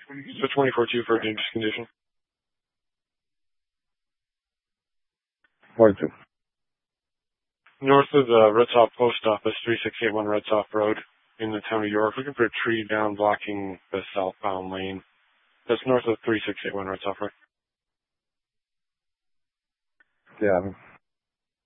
So 24-2 for a dangerous condition. 42. North of the Red Top Post Office, 3681 Red Top Road in the town of York, looking for a tree down blocking the southbound lane. That's north of 3681 Red Top Road. Yeah.